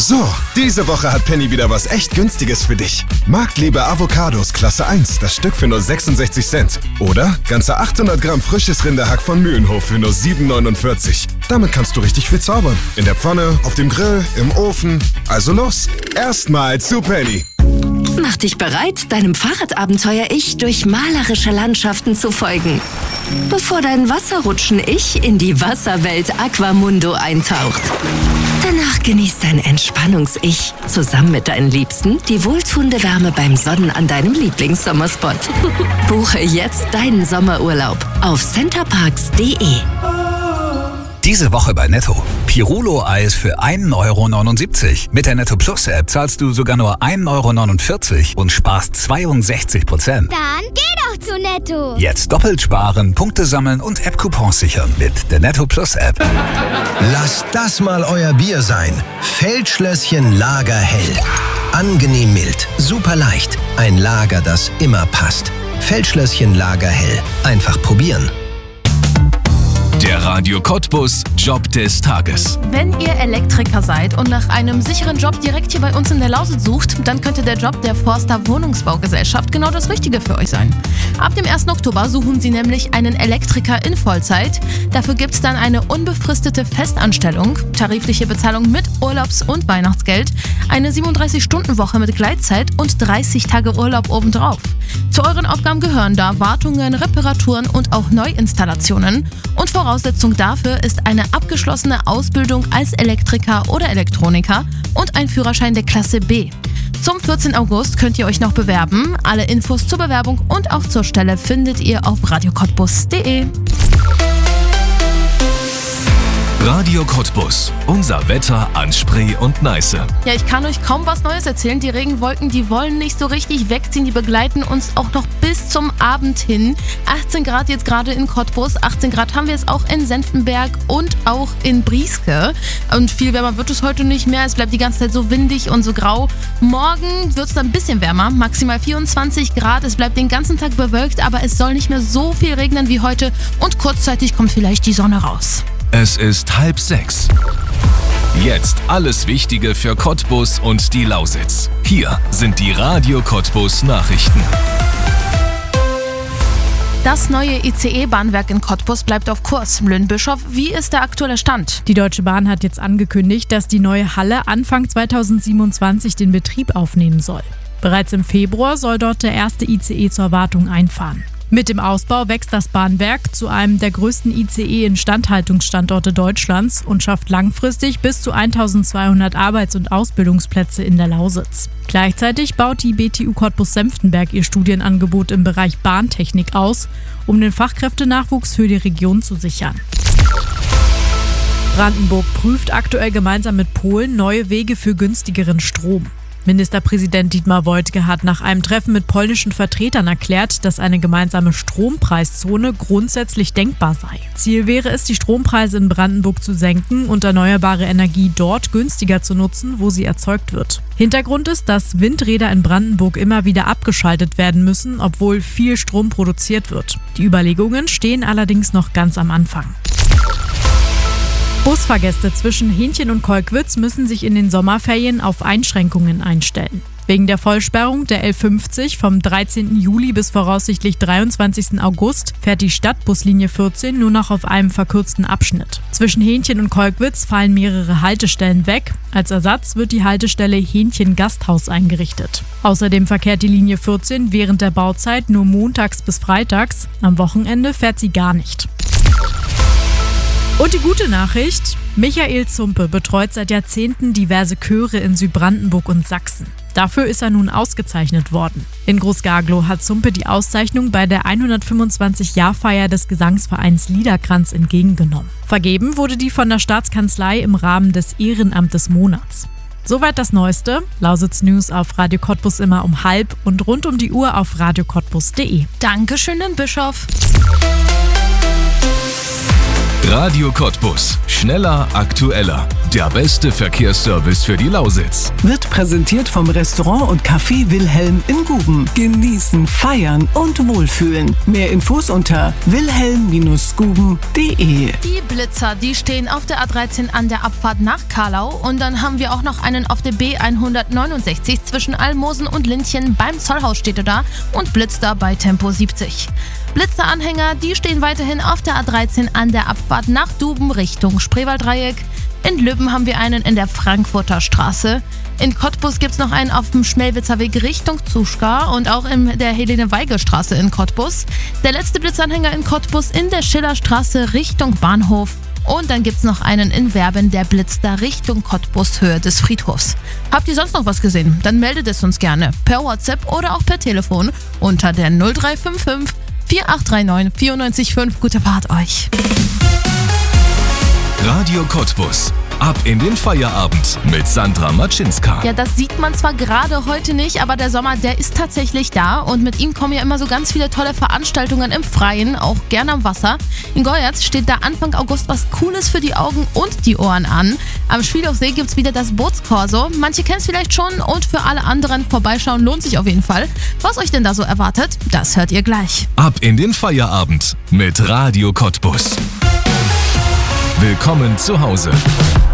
So, diese Woche hat Penny wieder was echt Günstiges für dich. Marktliebe Avocados Klasse 1, das Stück für nur 66 Cent. Oder ganze 800 Gramm frisches Rinderhack von Mühlenhof für nur 7,49. Damit kannst du richtig viel zaubern. In der Pfanne, auf dem Grill, im Ofen. Also los, erstmal zu Penny. Mach dich bereit, deinem Fahrradabenteuer-Ich durch malerische Landschaften zu folgen. Bevor dein Wasserrutschen-Ich in die Wasserwelt Aquamundo eintaucht. Danach genießt dein Entspannungs-Ich zusammen mit deinen Liebsten die wohltuende Wärme beim Sonnen an deinem Lieblingssommerspot. Buche jetzt deinen Sommerurlaub auf centerparks.de. Diese Woche bei Netto. Pirulo-Eis für 1,79 €. Mit der Netto Plus App zahlst du sogar nur 1,49 € und sparst 62%. Dann geh doch zu Netto. Jetzt doppelt sparen, Punkte sammeln und App-Coupons sichern mit der Netto Plus App. Lasst das mal euer Bier sein. Feldschlösschen Lager Hell. Angenehm mild, super leicht. Ein Lager, das immer passt. Feldschlösschen Lager Hell. Einfach probieren. Der Radio Cottbus Job des Tages. Wenn ihr Elektriker seid und nach einem sicheren Job direkt hier bei uns in der Lausitz sucht, dann könnte der Job der Forster Wohnungsbaugesellschaft genau das Richtige für euch sein. Ab dem 1. Oktober suchen sie nämlich einen Elektriker in Vollzeit. Dafür gibt es dann eine unbefristete Festanstellung, tarifliche Bezahlung mit Urlaubs- und Weihnachtsgeld, eine 37-Stunden-Woche mit Gleitzeit und 30 Tage Urlaub obendrauf. Zu euren Aufgaben gehören da Wartungen, Reparaturen und auch Neuinstallationen. Und Voraussetzung dafür ist eine abgeschlossene Ausbildung als Elektriker oder Elektroniker und ein Führerschein der Klasse B. Zum 14. August könnt ihr euch noch bewerben. Alle Infos zur Bewerbung und auch zur Stelle findet ihr auf radiocottbus.de. Radio Cottbus. Unser Wetter an Spree und Neiße. Ja, ich kann euch kaum was Neues erzählen. Die Regenwolken, die wollen nicht so richtig wegziehen. Die begleiten uns auch noch bis zum Abend hin. 18 Grad jetzt gerade in Cottbus. 18 Grad haben wir es auch in Senftenberg und auch in Brieske. Und viel wärmer wird es heute nicht mehr. Es bleibt die ganze Zeit so windig und so grau. Morgen wird es dann ein bisschen wärmer. Maximal 24 Grad. Es bleibt den ganzen Tag bewölkt, aber es soll nicht mehr so viel regnen wie heute. Und kurzzeitig kommt vielleicht die Sonne raus. Es ist 5:30. Jetzt alles Wichtige für Cottbus und die Lausitz. Hier sind die Radio Cottbus Nachrichten. Das neue ICE-Bahnwerk in Cottbus bleibt auf Kurs. Lynn-Bischof, wie ist der aktuelle Stand? Die Deutsche Bahn hat jetzt angekündigt, dass die neue Halle Anfang 2027 den Betrieb aufnehmen soll. Bereits im Februar soll dort der erste ICE zur Wartung einfahren. Mit dem Ausbau wächst das Bahnwerk zu einem der größten ICE-Instandhaltungsstandorte Deutschlands und schafft langfristig bis zu 1200 Arbeits- und Ausbildungsplätze in der Lausitz. Gleichzeitig baut die BTU Cottbus-Senftenberg ihr Studienangebot im Bereich Bahntechnik aus, um den Fachkräftenachwuchs für die Region zu sichern. Brandenburg prüft aktuell gemeinsam mit Polen neue Wege für günstigeren Strom. Ministerpräsident Dietmar Woidke hat nach einem Treffen mit polnischen Vertretern erklärt, dass eine gemeinsame Strompreiszone grundsätzlich denkbar sei. Ziel wäre es, die Strompreise in Brandenburg zu senken und erneuerbare Energie dort günstiger zu nutzen, wo sie erzeugt wird. Hintergrund ist, dass Windräder in Brandenburg immer wieder abgeschaltet werden müssen, obwohl viel Strom produziert wird. Die Überlegungen stehen allerdings noch ganz am Anfang. Busfahrgäste zwischen Hähnchen und Kolkwitz müssen sich in den Sommerferien auf Einschränkungen einstellen. Wegen der Vollsperrung der L50 vom 13. Juli bis voraussichtlich 23. August fährt die Stadtbuslinie 14 nur noch auf einem verkürzten Abschnitt. Zwischen Hähnchen und Kolkwitz fallen mehrere Haltestellen weg. Als Ersatz wird die Haltestelle Hähnchen Gasthaus eingerichtet. Außerdem verkehrt die Linie 14 während der Bauzeit nur montags bis freitags. Am Wochenende fährt sie gar nicht. Und die gute Nachricht: Michael Zumpe betreut seit Jahrzehnten diverse Chöre in Südbrandenburg und Sachsen. Dafür ist er nun ausgezeichnet worden. In Groß-Gaglow hat Zumpe die Auszeichnung bei der 125-Jahr-Feier des Gesangsvereins Liederkranz entgegengenommen. Vergeben wurde die von der Staatskanzlei im Rahmen des Ehrenamtes Monats. Soweit das Neueste. Lausitz News auf Radio Cottbus immer um 12:30 und rund um die Uhr auf radiocottbus.de. Dankeschön, Bischof. Radio Cottbus. Schneller, aktueller. Der beste Verkehrsservice für die Lausitz. Wird präsentiert vom Restaurant und Café Wilhelm in Guben. Genießen, feiern und wohlfühlen. Mehr Infos unter wilhelm-guben.de. Die Blitzer, die stehen auf der A13 an der Abfahrt nach Karlau. Und dann haben wir auch noch einen auf der B169 zwischen Almosen und Lindchen. Beim Zollhaus steht er da und blitzt da bei Tempo 70. Blitzeranhänger, die stehen weiterhin auf der A13 an der Abfahrt nach Duben Richtung Spreewalddreieck. In Lübben haben wir einen in der Frankfurter Straße. In Cottbus gibt es noch einen auf dem Schmelwitzer Weg Richtung Zuschka und auch in der Helene-Weigel-Straße in Cottbus. Der letzte Blitzanhänger in Cottbus in der Schillerstraße Richtung Bahnhof. Und dann gibt es noch einen in Werben, der blitzt da Richtung Cottbus, Höhe des Friedhofs. Habt ihr sonst noch was gesehen? Dann meldet es uns gerne per WhatsApp oder auch per Telefon unter der 0355 4839 94,5. Gute Fahrt euch. Radio Cottbus. Ab in den Feierabend mit Sandra Matschinska. Ja, das sieht man zwar gerade heute nicht, aber der Sommer, der ist tatsächlich da. Und mit ihm kommen ja immer so ganz viele tolle Veranstaltungen im Freien, auch gerne am Wasser. In Goyatz steht da Anfang August was Cooles für die Augen und die Ohren an. Am Schwieldorfsee gibt's wieder das Bootskorso. Manche kennen es vielleicht schon und für alle anderen vorbeischauen lohnt sich auf jeden Fall. Was euch denn da so erwartet, das hört ihr gleich. Ab in den Feierabend mit Radio Cottbus. Willkommen zu Hause.